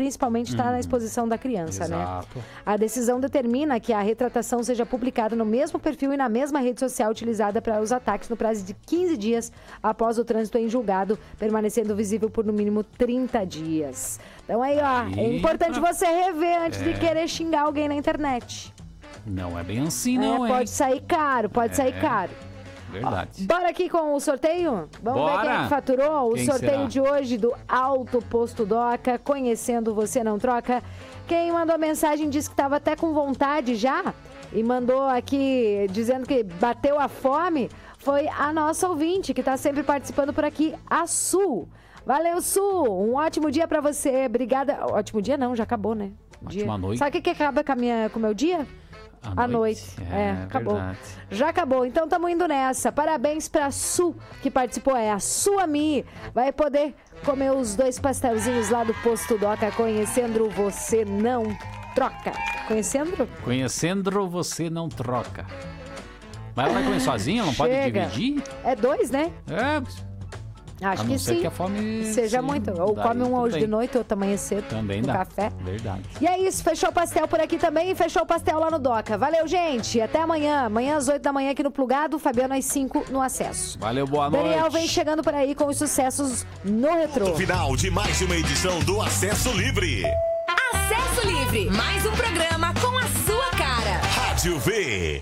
principalmente está na exposição da criança, Exato. né? A decisão determina que a retratação seja publicada no mesmo perfil e na mesma rede social utilizada para os ataques no prazo de 15 dias após o trânsito em julgado, permanecendo visível por no mínimo 30 dias. Então aí, ó, é importante você rever antes de querer xingar alguém na internet. Não é bem assim, não, hein? Pode sair caro, sair caro. Verdade. Ó, bora aqui com o sorteio? Vamos ver quem é que faturou o sorteio de hoje do Alto Posto Doca, conhecendo você não troca. Quem mandou mensagem disse que estava até com vontade já e mandou aqui dizendo que bateu a fome, foi a nossa ouvinte que está sempre participando por aqui, a Su. Valeu, Su! Um ótimo dia pra você. Obrigada. Ótimo dia não, já acabou, né? Ótima noite. Sabe o que acaba com o meu dia? À noite. Acabou. Verdade. Já acabou. Então estamos indo nessa. Parabéns pra Su, que participou. É a Suami. Vai poder comer os 2 pastelzinhos lá do Posto Doca, conhecendo você não troca. Conhecendo? Conhecendo você não troca. Mas ela vai comer sozinha? Não pode dividir? É 2, né? Acho que sim. Que a fome seja muito. Ou come um hoje de noite, outro amanhã cedo. Também no dá. Café. Verdade. E é isso, fechou o pastel por aqui também e fechou o pastel lá no Doca. Valeu, gente. Até amanhã. Amanhã às 8 da manhã aqui no Plugado, Fabiano às 5 no Acesso. Valeu, boa noite. Daniel vem chegando por aí com os sucessos no Retrô. Final de mais uma edição do Acesso Livre. Acesso Livre, mais um programa com a sua cara. Rádio V.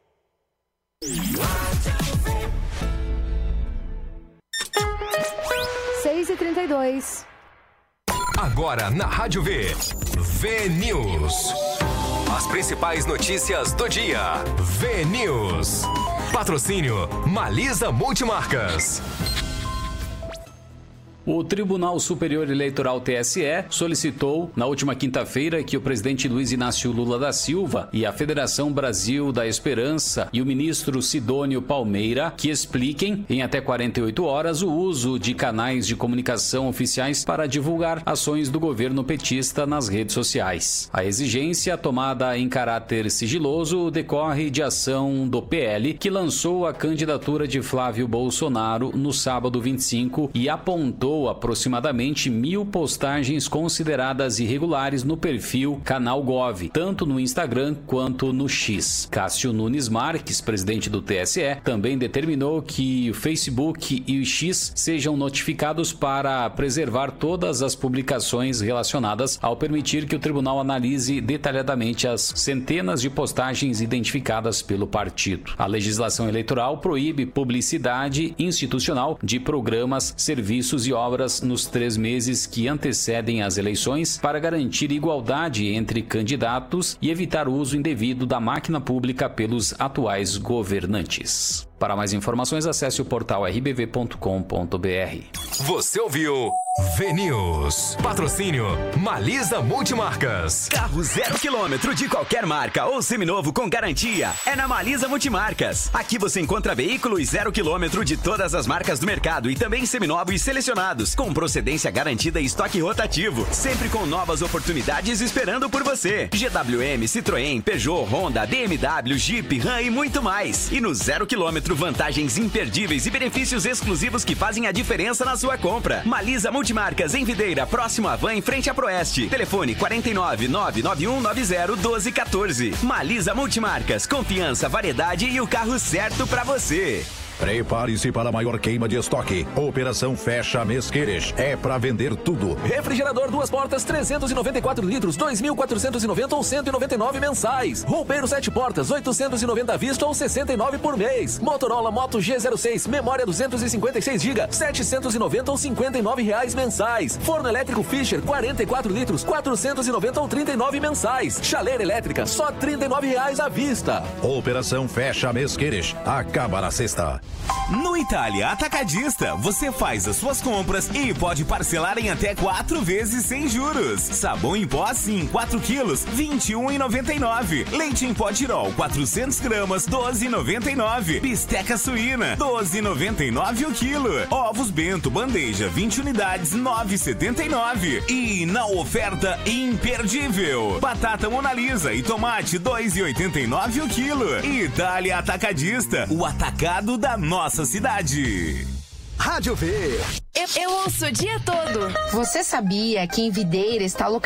6h32. Agora na Rádio V. V-News. As principais notícias do dia. V-News. Patrocínio Malisa Multimarcas. O Tribunal Superior Eleitoral TSE solicitou na última quinta-feira que o presidente Luiz Inácio Lula da Silva e a Federação Brasil da Esperança e o ministro Sidônio Palmeira que expliquem em até 48 horas o uso de canais de comunicação oficiais para divulgar ações do governo petista nas redes sociais. A exigência, tomada em caráter sigiloso, decorre de ação do PL, que lançou a candidatura de Flávio Bolsonaro no sábado 25 e apontou aproximadamente 1.000 postagens consideradas irregulares no perfil Canal Gov, tanto no Instagram quanto no X. Cássio Nunes Marques, presidente do TSE, também determinou que o Facebook e o X sejam notificados para preservar todas as publicações relacionadas, ao permitir que o tribunal analise detalhadamente as centenas de postagens identificadas pelo partido. A legislação eleitoral proíbe publicidade institucional de programas, serviços e obras nos 3 meses que antecedem as eleições para garantir igualdade entre candidatos e evitar o uso indevido da máquina pública pelos atuais governantes. Para mais informações, acesse o portal rbv.com.br. Você ouviu V-News. Patrocínio Malisa Multimarcas. Carro 0 km de qualquer marca ou seminovo com garantia é na Malisa Multimarcas. Aqui você encontra veículos 0 km de todas as marcas do mercado e também seminovos selecionados, com procedência garantida e estoque rotativo, sempre com novas oportunidades esperando por você. GWM, Citroën, Peugeot, Honda, BMW, Jeep, Ram e muito mais. E no 0 km, vantagens imperdíveis e benefícios exclusivos que fazem a diferença na sua compra. Malisa Multimarcas em Videira, próximo à Van, em frente à Proeste. Telefone 49991901214. Malisa Multimarcas, confiança, variedade e o carro certo pra você. Prepare-se para a maior queima de estoque. Operação Fecha Mês Queres. É para vender tudo. Refrigerador 2 portas 394 litros, 2.490 ou 199 mensais. Roupeiro 7 portas, 890 à vista ou 69 por mês. Motorola Moto G06, memória 256 GB, 790 ou 59 reais mensais. Forno elétrico Fischer 44 litros, 490 ou 39 mensais. Chaleira elétrica, só 39 reais à vista. Operação Fecha Mês Queres. Acaba na sexta. No Itália Atacadista, você faz as suas compras e pode parcelar em até 4 vezes sem juros. Sabão em pó Sim, 4 quilos, R$ 21,99. Leite em pó Tirol, 400 gramas, R$ 12,99. Bisteca suína, R$ 12,99 o quilo. Ovos Bento, bandeja, 20 unidades, R$ 9,79. E na oferta imperdível, batata Mona Lisa e tomate, R$ 2,89 o quilo. Itália Atacadista, o atacado da nossa cidade. Rádio V. Eu ouço o dia todo. Você sabia que em Videira está localizado